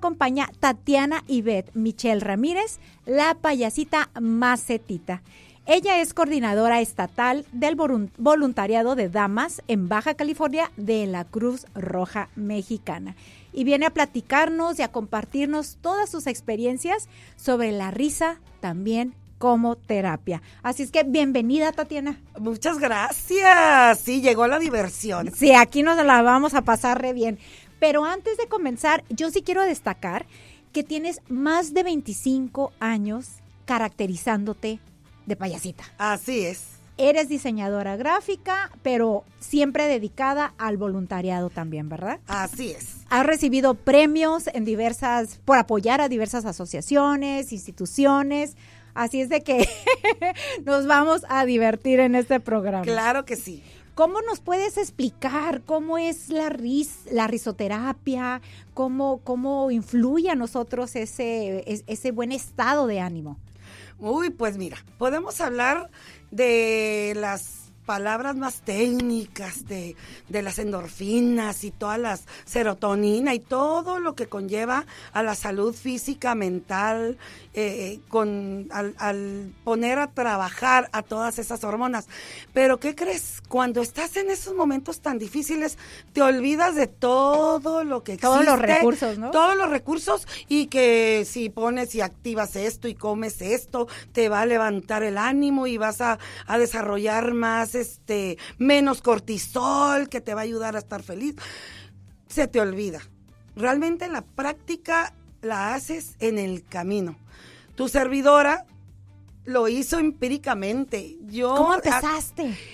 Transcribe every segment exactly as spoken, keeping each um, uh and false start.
acompaña Tatiana Ivette Michelle Ramírez, la payasita macetita. Ella es coordinadora estatal del voluntariado de damas en Baja California de la Cruz Roja Mexicana y viene a platicarnos y a compartirnos todas sus experiencias sobre la risa también como terapia. Así es que bienvenida, Tatiana. Muchas gracias. Sí, llegó la diversión. Sí, aquí nos la vamos a pasar re bien. Pero antes de comenzar, yo sí quiero destacar que tienes más de veinticinco años caracterizándote de payasita. Así es. Eres diseñadora gráfica, pero siempre dedicada al voluntariado también, ¿verdad? Así es. Has recibido premios en diversas, por apoyar a diversas asociaciones, instituciones, así es de que nos vamos a divertir en este programa. Claro que sí. ¿Cómo nos puedes explicar cómo es la ris, la risoterapia, cómo, cómo influye a nosotros ese, ese buen estado de ánimo? Uy, pues mira, podemos hablar de las palabras más técnicas, de, de las endorfinas y todas las serotonina y todo lo que conlleva a la salud física, mental, eh, con al, al poner a trabajar a todas esas hormonas. Pero ¿qué crees? Cuando estás en esos momentos tan difíciles, te olvidas de todo lo que existe. Todos los recursos, ¿no? Todos los recursos, y que si pones y activas esto y comes esto, te va a levantar el ánimo y vas a, a desarrollar más este menos cortisol, que te va a ayudar a estar feliz. Se te olvida. Realmente la práctica la haces en el camino. Tu servidora lo hizo empíricamente. Yo ¿Cómo empezaste? A,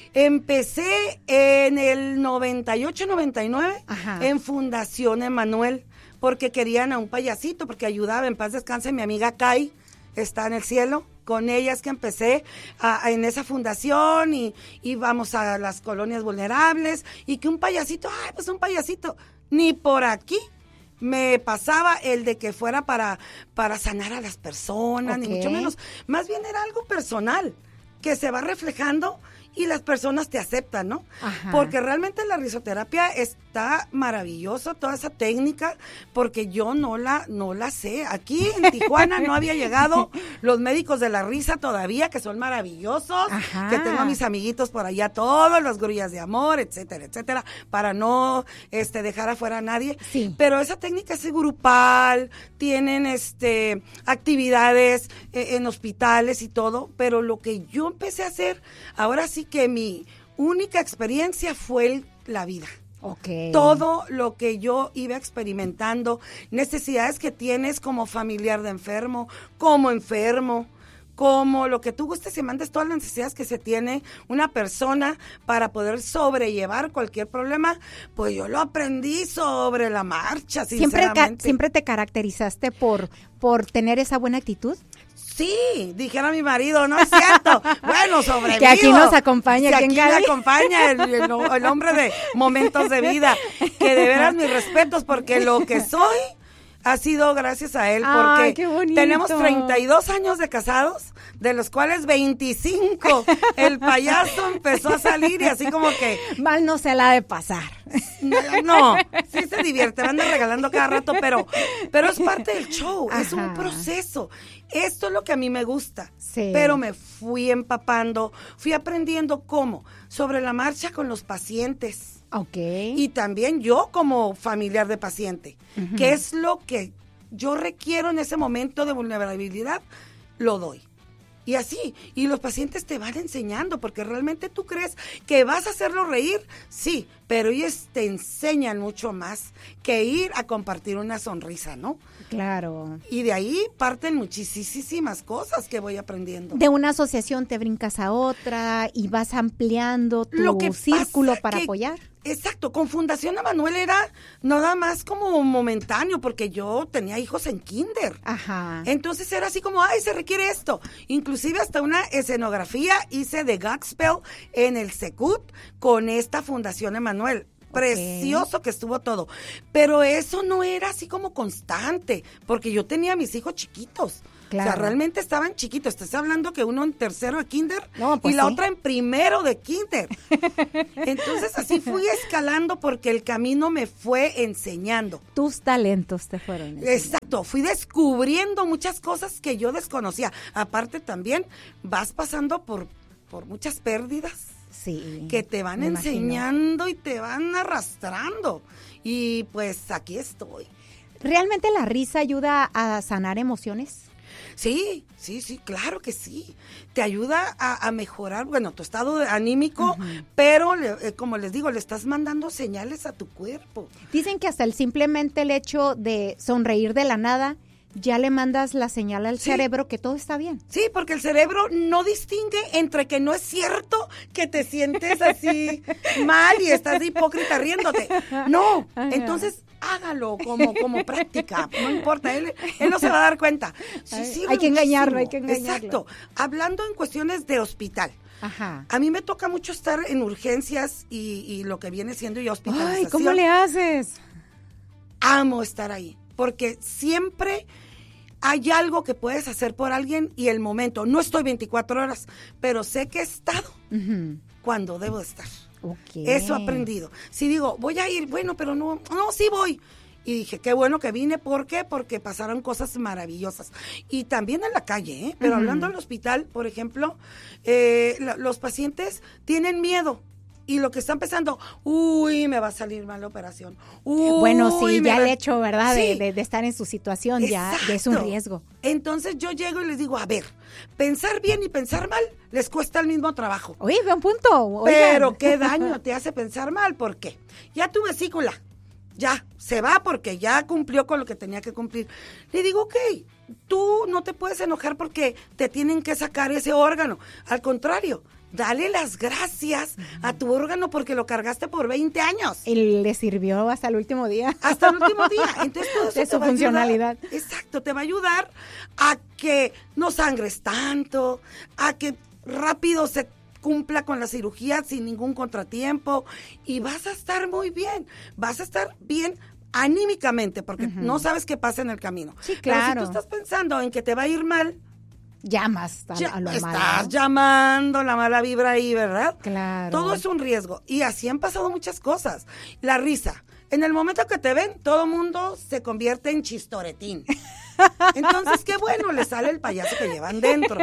empecé en el noventa y ocho, noventa y nueve. Ajá. En Fundación Emanuel, porque querían a un payasito, porque ayudaba, en paz descanse, mi amiga Kai, está en el cielo. Con ella es que empecé a, a, en esa fundación y íbamos a las colonias vulnerables y que un payasito, ay, pues un payasito, ni por aquí me pasaba el de que fuera para, para sanar a las personas, okay. Ni mucho menos. Más bien era algo personal, que se va reflejando y las personas te aceptan, ¿no? Ajá. Porque realmente la risoterapia está maravilloso, toda esa técnica, porque yo no la no la sé. Aquí en Tijuana no había llegado los médicos de la risa todavía, que son maravillosos. Ajá. Que tengo a mis amiguitos por allá, todos los grullas de amor, etcétera, etcétera, para no este dejar afuera a nadie. Sí. Pero esa técnica es grupal, tienen este actividades eh, en hospitales y todo, pero lo que yo empecé a hacer, ahora sí que mi única experiencia fue el, la vida. Okay. Todo lo que yo iba experimentando, necesidades que tienes como familiar de enfermo, como enfermo, como lo que tú gustes y mandes, todas las necesidades que se tiene una persona para poder sobrellevar cualquier problema, pues yo lo aprendí sobre la marcha, sinceramente. ¿Siempre, siempre te caracterizaste por, por tener esa buena actitud? Sí, dijera mi marido, no es cierto. Bueno, sobrevivo. Que aquí nos acompaña. Que aquí me acompaña el, el, el hombre de momentos de vida. Que de veras mis respetos, porque lo que soy ha sido gracias a él. Porque Ay, qué bonito. Tenemos treinta y dos años de casados, de los cuales veinticinco el payaso empezó a salir y así como que... Mal no se la ha de pasar. No, no, sí se divierte, van regalando cada rato, pero, pero es parte del show, Ajá. Es un proceso. Esto es lo que a mí me gusta, sí. Pero me fui empapando, fui aprendiendo cómo, sobre la marcha con los pacientes. Okay. Y también yo como familiar de paciente, uh-huh. ¿Qué es lo que yo requiero en ese momento de vulnerabilidad? Lo doy. Y así, y los pacientes te van enseñando, porque realmente tú crees que vas a hacerlo reír, sí, pero ellos te enseñan mucho más que ir a compartir una sonrisa, ¿no? Claro. Y de ahí parten muchísimas cosas que voy aprendiendo. De una asociación te brincas a otra y vas ampliando tu Lo que círculo para que, apoyar. Exacto, con Fundación Emanuel era nada más como momentáneo, porque yo tenía hijos en kinder. Ajá. Entonces era así como, ay, se requiere esto. Inclusive hasta una escenografía hice de Godspell en el Secut con esta Fundación Emanuel. precioso okay. que estuvo todo. Pero eso no era así como constante, porque yo tenía a mis hijos chiquitos. Claro. O sea, realmente estaban chiquitos. Estás hablando que uno en tercero de kinder no, pues y la sí. otra en primero de kinder. Entonces así fui escalando porque el camino me fue enseñando. Tus talentos te fueron enseñando. Exacto, fui descubriendo muchas cosas que yo desconocía. Aparte también vas pasando por, por muchas pérdidas. Sí, que te van enseñando imagino. Y te van arrastrando. Y pues aquí estoy. ¿Realmente la risa ayuda a sanar emociones? Sí, sí, sí, claro que sí. Te ayuda a, a mejorar, bueno, tu estado anímico, uh-huh. pero le, eh, como les digo, le estás mandando señales a tu cuerpo. Dicen que hasta el simplemente el hecho de sonreír de la nada, ya le mandas la señal al sí. cerebro que todo está bien. Sí, porque el cerebro no distingue entre que no es cierto que te sientes así mal y estás de hipócrita riéndote. No, entonces hágalo como, como práctica, no importa, él, él no se va a dar cuenta. Sí, sí, hay que engañarlo, hay que engañarlo. Exacto, hablando en cuestiones de hospital. Ajá. A mí me toca mucho estar en urgencias y, y lo que viene siendo ya hospitalización. Ay, ¿cómo le haces? Amo estar ahí, porque siempre hay algo que puedes hacer por alguien y el momento. No estoy veinticuatro horas, pero sé que he estado uh-huh. cuando debo estar. Okay. Eso he aprendido. Si digo, voy a ir, bueno, pero no, no, sí voy. Y dije, qué bueno que vine. ¿Por qué? Porque pasaron cosas maravillosas. Y también en la calle, ¿eh? Pero uh-huh. hablando del hospital, por ejemplo, eh, la, los pacientes tienen miedo. Y lo que están pensando, uy, me va a salir mal la operación. Uy, bueno, sí, ya va... el hecho, ¿verdad? Sí. De, de, de estar en su situación ya, ya es un riesgo. Entonces yo llego y les digo, a ver, pensar bien y pensar mal les cuesta el mismo trabajo. Oye, ve un punto. Oigan. Pero qué daño te hace pensar mal, ¿por qué? Ya tu vesícula, ya, se va porque ya cumplió con lo que tenía que cumplir. Le digo, ok, tú no te puedes enojar porque te tienen que sacar ese órgano. Al contrario, dale las gracias uh-huh. a tu órgano porque lo cargaste por veinte años. Y le sirvió hasta el último día. Hasta el último día. Entonces todo eso de su funcionalidad. Ayudar, exacto, te va a ayudar a que no sangres tanto, a que rápido se cumpla con la cirugía sin ningún contratiempo y vas a estar muy bien. Vas a estar bien anímicamente porque uh-huh. no sabes qué pasa en el camino. Sí, claro. Pero si tú estás pensando en que te va a ir mal, llamas a, ya, a lo estás malo, ¿no? llamando la mala vibra ahí, ¿verdad? Claro. Todo es un riesgo. Y así han pasado muchas cosas. La risa. En el momento que te ven, todo mundo se convierte en chistoretín. Entonces, qué bueno, le sale el payaso que llevan dentro.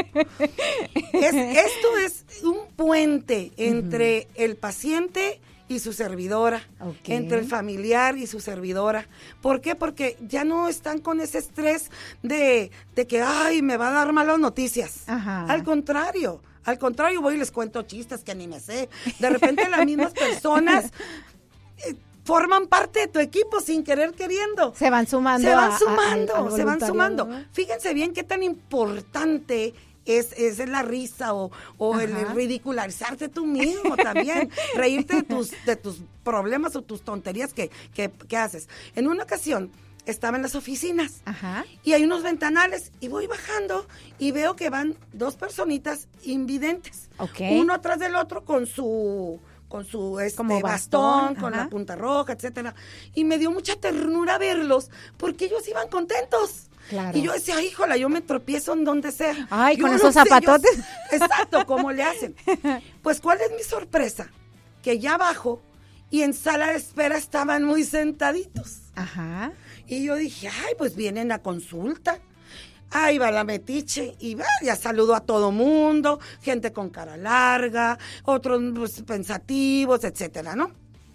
Es, esto es un puente entre uh-huh. el paciente y su servidora, okay. entre el familiar y su servidora. ¿Por qué? Porque ya no están con ese estrés de, de que, ay, me va a dar malas noticias. Ajá. Al contrario, al contrario, voy y les cuento chistes que ni me sé. De repente las mismas personas eh, forman parte de tu equipo sin querer queriendo. Se van sumando. Se van a, sumando, a, a, se van sumando. ¿no? Fíjense bien qué tan importante Es, es la risa o, o el ridiculizarte tú mismo también, reírte de tus, de tus problemas o tus tonterías que, que, que haces. En una ocasión estaba en las oficinas Ajá. y hay unos ventanales y voy bajando y veo que van dos personitas invidentes, okay. uno atrás del otro con su... con su este, Como bastón, bastón con ajá. la punta roja, etcétera. Y me dio mucha ternura verlos porque ellos iban contentos. Claro. Y yo decía, híjola, yo me tropiezo en donde sea. Ay, yo con no esos sé, zapatotes. Yo, exacto, ¿cómo le hacen? Pues, ¿cuál es mi sorpresa? Que ya abajo y en sala de espera estaban muy sentaditos. Ajá. Y yo dije, ay, pues vienen a consulta. Ahí va la metiche y ya saludo a todo mundo, gente con cara larga, otros pues, pensativos, etcétera, ¿no?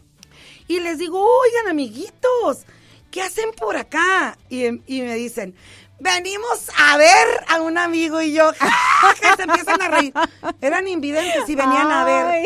Y les digo, oigan, amiguitos, ¿qué hacen por acá? Y, y me dicen, venimos a ver a un amigo y yo, ¡ja! Que se empiezan a reír. Eran invidentes y venían Ay. a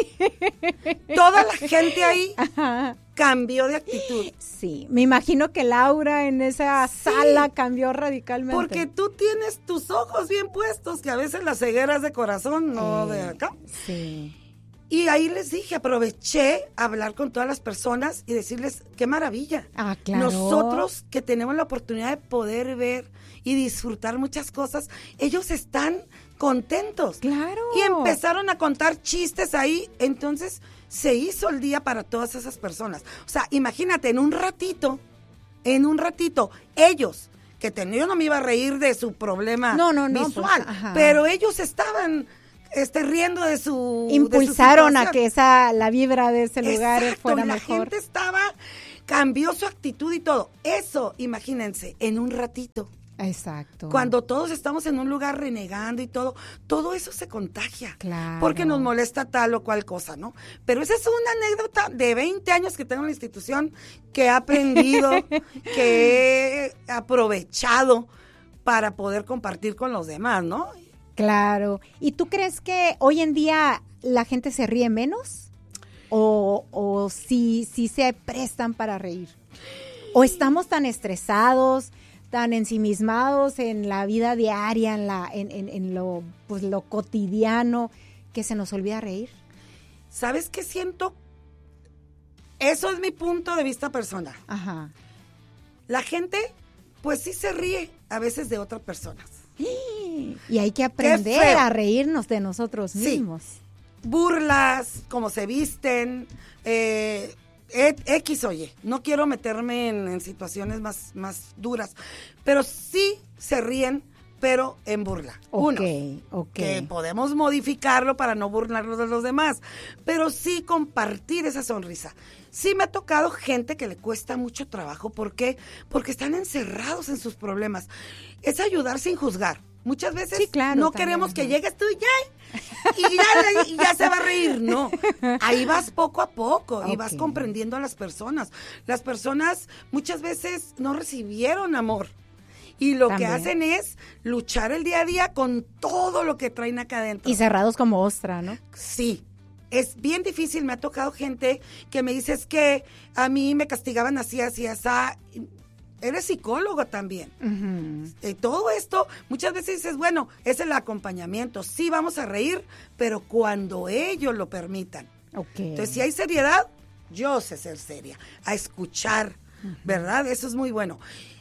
ver. Toda la gente ahí Ajá. cambió de actitud. Sí, me imagino que Laura en esa sí, sala cambió radicalmente. Porque tú tienes tus ojos bien puestos, que a veces la ceguera es de corazón, no eh, de acá. Sí. Y ahí les dije, aproveché a hablar con todas las personas y decirles, qué maravilla. Ah, claro. Nosotros que tenemos la oportunidad de poder ver y disfrutar muchas cosas, ellos están contentos. Claro. Y empezaron a contar chistes ahí, entonces se hizo el día para todas esas personas. O sea, imagínate, en un ratito, en un ratito, ellos, que ten, yo no me iba a reír de su problema no, no, no, visual, pues, pero ellos estaban este, riendo de su Impulsaron de su a que esa la vibra de ese lugar Exacto, fuera la mejor. La gente estaba, cambió su actitud y todo. Eso, imagínense, en un ratito. Exacto. Cuando todos estamos en un lugar renegando y todo, todo eso se contagia. Claro. Porque nos molesta tal o cual cosa, ¿no? Pero esa es una anécdota de veinte años que tengo en la institución, que he aprendido, que he aprovechado para poder compartir con los demás, ¿no? Claro. ¿Y tú crees que hoy en día la gente se ríe menos? ¿O, o sí, sí se prestan para reír? ¿O estamos tan estresados, tan ensimismados en la vida diaria, en la en, en, en lo pues lo cotidiano, que se nos olvida reír? ¿Sabes qué siento? Eso es mi punto de vista personal. Ajá. La gente, pues sí se ríe a veces de otras personas. Y hay que aprender a reírnos de nosotros mismos. Sí. Burlas, cómo se visten, eh, X o Y. No quiero meterme en, en situaciones más, más duras, pero sí se ríen, pero en burla. Ok, Uno, ok. que podemos modificarlo para no burlarnos de los demás, pero sí compartir esa sonrisa. Sí me ha tocado gente que le cuesta mucho trabajo. ¿Por qué? Porque están encerrados en sus problemas. Es ayudar sin juzgar. Muchas veces sí, claro, no también, queremos ajá. que llegues tú y ya, y ya, y ya se va a reír, no. Ahí vas poco a poco y okay. vas comprendiendo a las personas. Las personas muchas veces no recibieron amor y lo también. que hacen es luchar el día a día con todo lo que traen acá adentro. Y cerrados como ostra, ¿no? Sí. Es bien difícil, me ha tocado gente que me dice es que a mí me castigaban así, así, así. Eres psicólogo también. Uh-huh. Eh, todo esto, muchas veces dices, bueno, es el acompañamiento. Sí, vamos a reír, pero cuando ellos lo permitan. Okay. Entonces, si hay seriedad, yo sé ser seria. A escuchar, uh-huh. ¿verdad? Eso es muy bueno.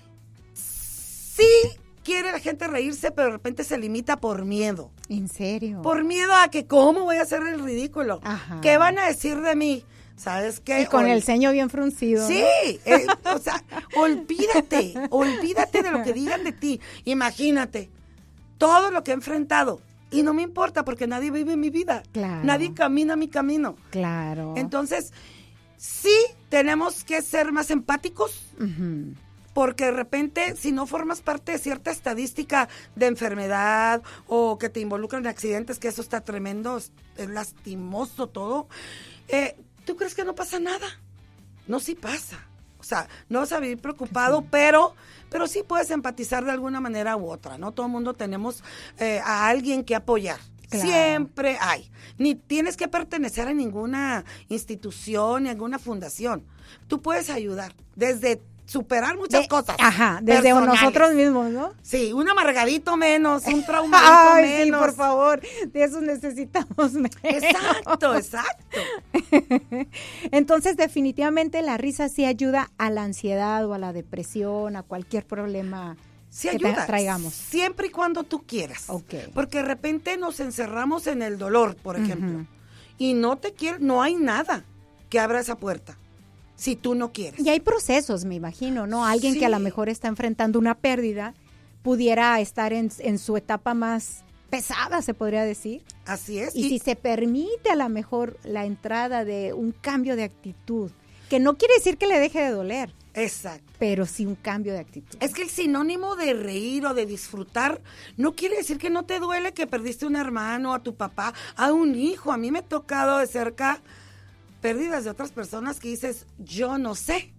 Sí quiere la gente reírse, pero de repente se limita por miedo. ¿En serio? Por miedo a que, ¿cómo voy a hacer el ridículo? Ajá. ¿Qué van a decir de mí? ¿Sabes qué? Y con Ol- el ceño bien fruncido. Sí, ¿no? eh, o sea, olvídate, olvídate de lo que digan de ti. Imagínate, todo lo que he enfrentado. Y no me importa porque nadie vive mi vida. Claro. Nadie camina mi camino. Claro. Entonces, sí tenemos que ser más empáticos. Uh-huh. Porque de repente, si no formas parte de cierta estadística de enfermedad o que te involucran en accidentes, que eso está tremendo, es, es lastimoso todo, eh, ¿tú crees que no pasa nada? No, sí pasa. O sea, no vas a vivir preocupado, sí. pero, pero sí puedes empatizar de alguna manera u otra, ¿no? Todo el mundo tenemos eh, a alguien que apoyar. Claro. Siempre hay. Ni tienes que pertenecer a ninguna institución, ni a ninguna fundación. Tú puedes ayudar desde superar muchas de, cosas. Ajá, desde personales. Nosotros mismos, ¿no? Sí, un amargadito menos, un traumadito Ay, menos. Sí, por favor, de eso necesitamos menos. Exacto, exacto. Entonces, definitivamente la risa sí ayuda a la ansiedad o a la depresión, a cualquier problema sí que ayuda, traigamos. Siempre y cuando tú quieras. Okay. Porque de repente nos encerramos en el dolor, por ejemplo, uh-huh. y no te quieres, no hay nada que abra esa puerta. Si tú no quieres. Y hay procesos, me imagino, ¿no? Alguien sí. que a lo mejor está enfrentando una pérdida pudiera estar en, en su etapa más pesada, se podría decir. Así es. Y, y si se permite a lo mejor la entrada de un cambio de actitud, que no quiere decir que le deje de doler. Exacto. Pero sí un cambio de actitud. Es que el sinónimo de reír o de disfrutar no quiere decir que no te duele que perdiste un hermano, a tu papá, a un hijo. A mí me ha tocado de cerca pérdidas de otras personas que dices, yo no sé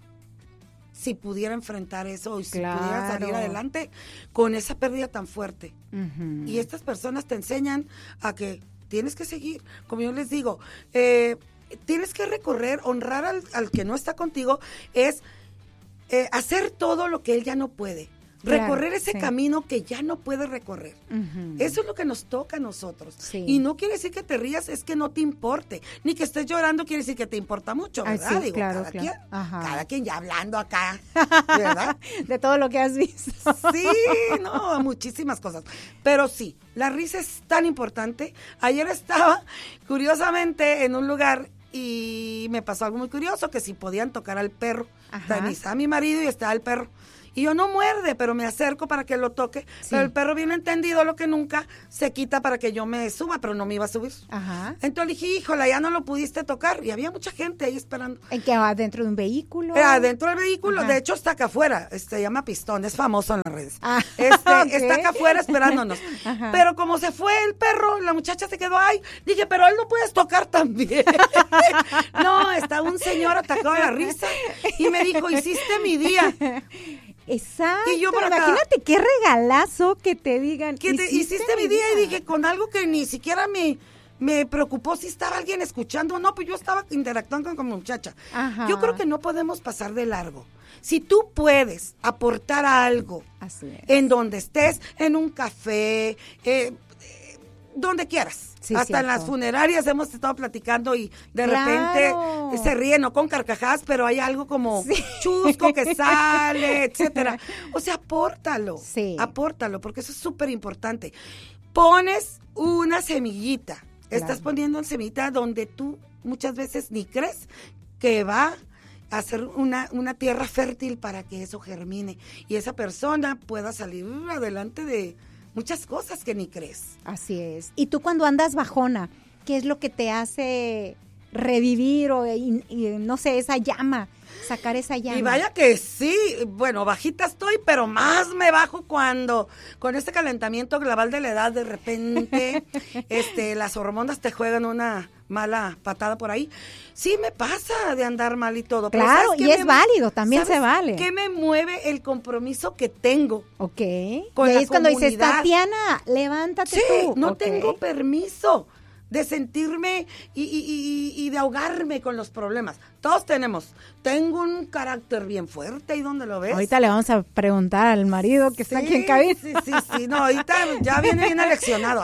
si pudiera enfrentar eso y si claro. pudiera salir adelante con esa pérdida tan fuerte. Uh-huh. Y estas personas te enseñan a que tienes que seguir. Como yo les digo, eh, tienes que recorrer, honrar al, al que no está contigo, es eh, hacer todo lo que él ya no puede. recorrer claro, ese sí. camino que ya no puedes recorrer. Uh-huh. Eso es lo que nos toca a nosotros. Sí. Y no quiere decir que te rías, es que no te importe. Ni que estés llorando quiere decir que te importa mucho, ¿verdad? Ay, sí, Digo, claro, cada, claro. Quien, Ajá. cada quien ya hablando acá, ¿verdad? De todo lo que has visto. Sí, no, muchísimas cosas. Pero sí, la risa es tan importante. Ayer estaba, curiosamente, en un lugar y me pasó algo muy curioso, que si podían tocar al perro. Estaba mi marido y estaba el perro. Y yo no muerde, pero me acerco para que lo toque. Sí. Pero el perro bien entendido, lo que nunca se quita para que yo me suba, pero no me iba a subir. Ajá. Entonces dije, híjole, ya no lo pudiste tocar. Y había mucha gente ahí esperando. ¿En qué va? ¿Dentro de un vehículo? Era dentro del vehículo. Ajá. De hecho, está acá afuera. Este, se llama Pistón, es famoso en las redes. Ah, este, okay. Está acá afuera esperándonos. Ajá. Pero como se fue el perro, la muchacha se quedó ahí. Dije, pero él no puedes tocar también. No, está un señor atacado de la risa. Y me dijo, hiciste mi día. Exacto, y yo por acá, imagínate qué regalazo que te digan. Que te hiciste, hiciste mi día? día y dije, con algo que ni siquiera me, me preocupó si estaba alguien escuchando. No, pues yo estaba interactuando con mi muchacha. Ajá. Yo creo que no podemos pasar de largo. Si tú puedes aportar algo, así es, en donde estés, en un café, eh, eh, donde quieras. Sí, hasta cierto. En las funerarias hemos estado platicando y de claro. repente se ríen, no con carcajadas, pero hay algo como sí. chusco que sale, etcétera. O sea, apórtalo, sí. apórtalo, porque eso es súper importante. Pones una semillita, claro. estás poniendo una semillita donde tú muchas veces ni crees que va a ser una, una tierra fértil para que eso germine y esa persona pueda salir adelante de muchas cosas que ni crees. Así es. Y tú cuando andas bajona, ¿qué es lo que te hace revivir o y, y, no sé, esa llama, sacar esa llama? Y vaya que sí, bueno, bajita estoy, pero más me bajo cuando con este calentamiento global de la edad de repente este las hormonas te juegan una mala patada por ahí. Sí me pasa de andar mal y todo. Claro, y es me, válido, también se vale. ¿Qué me mueve? El compromiso que tengo. Ok. Con y ahí es cuando dices, Tatiana, levántate sí, tú. no okay. tengo permiso de sentirme y, y, y, y de ahogarme con los problemas. Todos tenemos. Tengo un carácter bien fuerte, ¿y dónde lo ves? Ahorita le vamos a preguntar al marido que sí, está aquí en cabina. Sí, sí, sí, no, ahorita ya viene bien aleccionado.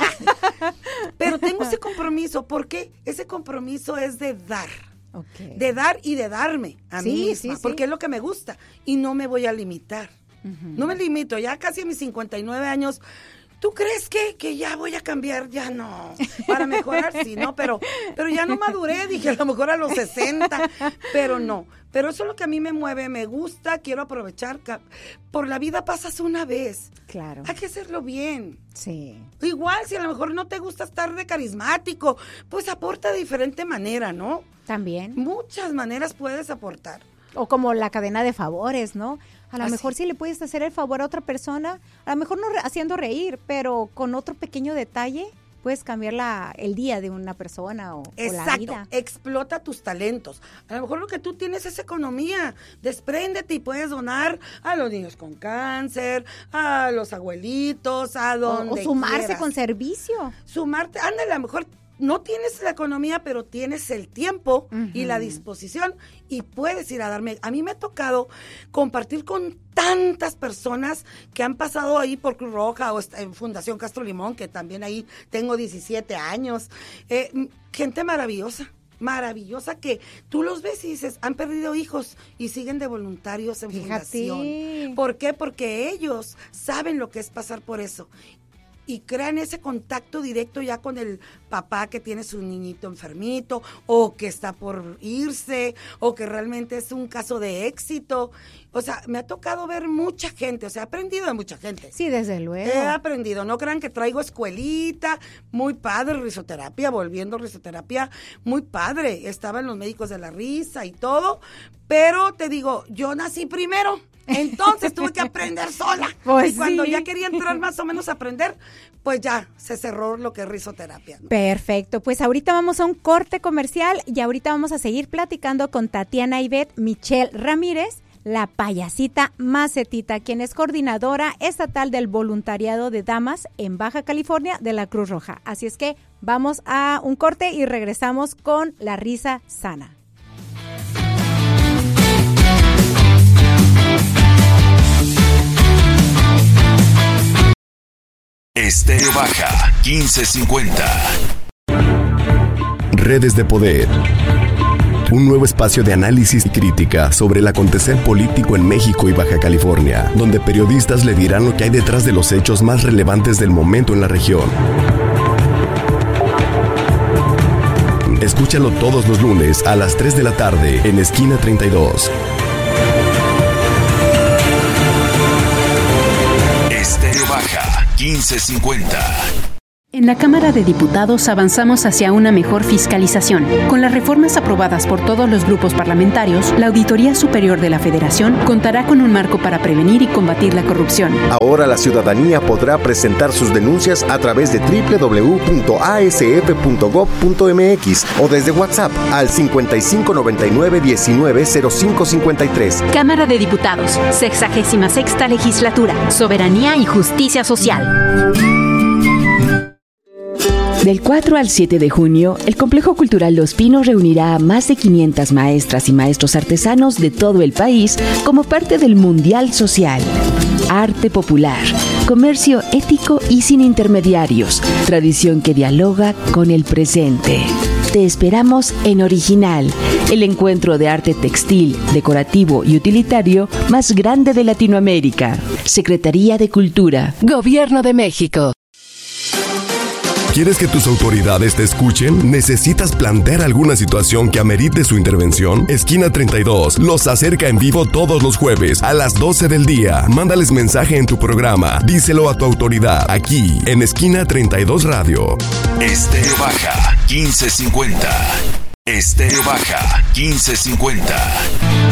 Pero tengo ese compromiso, porque ese compromiso es de dar. Okay. De dar y de darme a sí, mí misma, sí, porque sí. es lo que me gusta y no me voy a limitar. Uh-huh. No me limito, ya casi a mis cincuenta y nueve años. ¿Tú crees que, que ya voy a cambiar? Ya no. Para mejorar, sí, ¿no? Pero, pero ya no maduré, dije, a lo mejor a los sesenta, pero no. Pero eso es lo que a mí me mueve, me gusta, quiero aprovechar. Por la vida pasas una vez. Claro. Hay que hacerlo bien. Sí. Igual, si a lo mejor no te gusta estar de carismático, pues aporta de diferente manera, ¿no? También. Muchas maneras puedes aportar. O como la cadena de favores, ¿no? A lo Así. mejor si le puedes hacer el favor a otra persona, a lo mejor no re- haciendo reír, pero con otro pequeño detalle puedes cambiar la, el día de una persona o, Exacto. o la vida. Explota tus talentos. A lo mejor lo que tú tienes es economía. Despréndete y puedes donar a los niños con cáncer, a los abuelitos, a donde O, o sumarse quieras. Con servicio. Sumarte, ándale, a lo mejor no tienes la economía, pero tienes el tiempo uh-huh. y la disposición y puedes ir a darme. A mí me ha tocado compartir con tantas personas que han pasado ahí por Cruz Roja o en Fundación Castro Limón, que también ahí tengo diecisiete años. Eh, gente maravillosa, maravillosa que tú los ves y dices, han perdido hijos y siguen de voluntarios en Fíjate. Fundación. ¿Por qué? Porque ellos saben lo que es pasar por eso. Y crean ese contacto directo ya con el papá que tiene su niñito enfermito o que está por irse o que realmente es un caso de éxito. O sea, me ha tocado ver mucha gente, o sea, he aprendido de mucha gente. Sí, desde luego. He aprendido, no crean que traigo escuelita, muy padre, risoterapia, volviendo risoterapia, muy padre. Estaban los médicos de la risa y todo, pero te digo, yo nací primero. Entonces tuve que aprender sola. Pues y cuando sí. ya quería entrar más o menos a aprender, pues ya se cerró lo que es risoterapia, ¿no? Perfecto, pues ahorita vamos a un corte comercial y ahorita vamos a seguir platicando con Tatiana Ivette Michelle Ramírez, la payasita Macetita, quien es coordinadora estatal del voluntariado de damas en Baja California de la Cruz Roja. Así es que vamos a un corte y regresamos con la risa sana. Estéreo Baja, quince cincuenta. Redes de Poder. Un nuevo espacio de análisis y crítica sobre el acontecer político en México y Baja California, donde periodistas le dirán lo que hay detrás de los hechos más relevantes del momento en la región. Escúchalo todos los lunes a las tres de la tarde en Esquina treinta y dos. Estéreo Baja, quince cincuenta. En la Cámara de Diputados avanzamos hacia una mejor fiscalización. Con las reformas aprobadas por todos los grupos parlamentarios, la Auditoría Superior de la Federación contará con un marco para prevenir y combatir la corrupción. Ahora la ciudadanía podrá presentar sus denuncias a través de doble u doble u doble u punto a s f punto gob punto m x o desde WhatsApp al cincuenta y cinco noventa y nueve diecinueve cero cinco cincuenta y tres. Cámara de Diputados, sexagésima sexta Legislatura, Soberanía y Justicia Social. Del cuatro al siete de junio, el Complejo Cultural Los Pinos reunirá a más de quinientas maestras y maestros artesanos de todo el país como parte del Mundial Social. Arte popular, comercio ético y sin intermediarios, tradición que dialoga con el presente. Te esperamos en Original, el encuentro de arte textil, decorativo y utilitario más grande de Latinoamérica. Secretaría de Cultura, Gobierno de México. ¿Quieres que tus autoridades te escuchen? ¿Necesitas plantear alguna situación que amerite su intervención? Esquina treinta y dos los acerca en vivo todos los jueves a las doce del día. Mándales mensaje en tu programa. Díselo a tu autoridad aquí en Esquina treinta y dos Radio. Estéreo Baja, quince cincuenta. Estéreo Baja, quince cincuenta.